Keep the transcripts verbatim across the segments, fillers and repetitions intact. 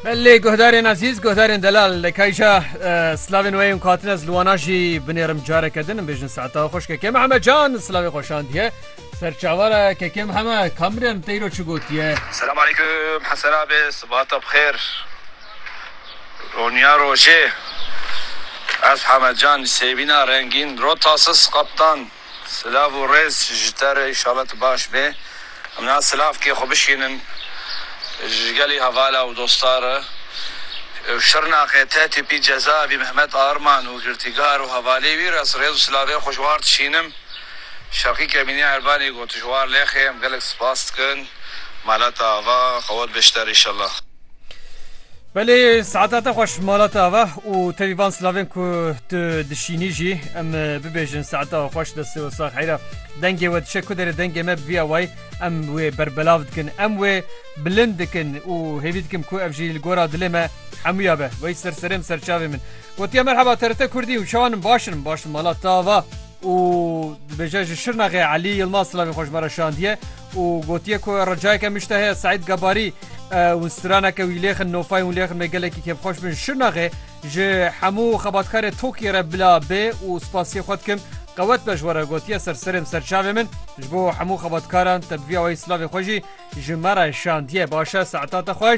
بله گهدارین عزیز گهدارین دلال لکایجا سلاوین ویم کاتنز لواناجی بنیرم جاره کردن بجن ساعتا خوش که محمد جان سلاوی خوشاندیه سرچاوارا که کم همه کامرین تیرو چگوتیه. السلام علیکم حسن آبی صباحتا بخیر رونیا روشه از حمد جان سیبینا رنگین رو تاسس قبطان سلاف و ریز جتر ایشالت باش به امنا سلاف که خوبشینن جگلی حوالا و دوستاره شرناقه تاتي بي جزا بي محمد آرمان و گرتیگار و حوالی ویر از ریز و سلاوی خوشوار تشینم شرقی کمینی عربانی گوتشوار لیخیم گلک سپاس کن مالتا آوا خواد بشتر ایشالله. بله ساعتات خوش مالات آوا و تریوان سلاوین کو دشینی جی ام ببیجن ساعتا خوش دست و ساق حیرا دنگی و تشکو در دنگی ما بیا وای ام و بربلاو دکن ام و بلند دکن و هیوید کم کو افجی الگورا دلما حمویا به وی سرسرم سرچاوی من گوتیا مرحبا ترتا کردی و شوانم باشن باشن مالات آوا و بجاج شرناغي علي الماصلة من خوش مرة شاندية وقوتيكو رجايك مشتهي سعيد قباري ونسترانك ويليخ النوفاي ويليخ المقالكي كيف خوش من شرناغي جي حمو خباتكاري توكي ربلا بي وسباسي خودكم قوات بجورة قوتيا سرسرم سرشاوي من جبو حمو خباتكاران تبفيا ويسلافي خوشي جي مرة شاندية باشا ساعتات خوش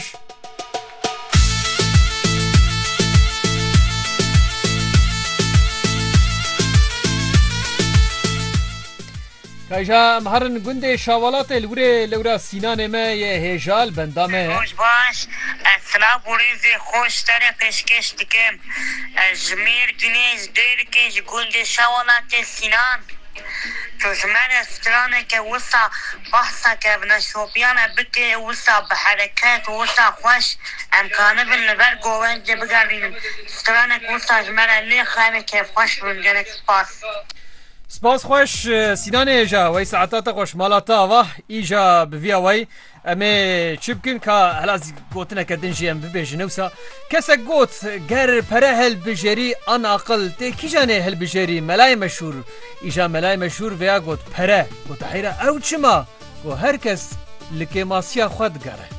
کایجا مهرن گنده شاولات الوره لورا سینان ما یه هجال بندامه خوش باش اصلا بوریزی خوش تره پیشکش دکم جمیر دنیز دیر کش گنده شاولات سینان جزمن استرانه که وسا بحثا که بنشوبیانه بکی وسا بحرکت وسا خوش امکانه بالنبر گوانج بگردیم استرانه که وسا جمره لیخانه که خوش بنجنک سپاس سپاس خوش سینان ایجا وی ساعتات خوش مالاتا و ایجا بویا وی امی چی بکن که هلا گوتنه کردن جی ام ببیجن وسا کسا گوت گر پره هل بجری ان اقل تی کی جانه هل بجری ملای مشهور ایجا ملای مشهور ویا گوت پره گوت حیره او چما گو هر کس لکه ماسیا خود گره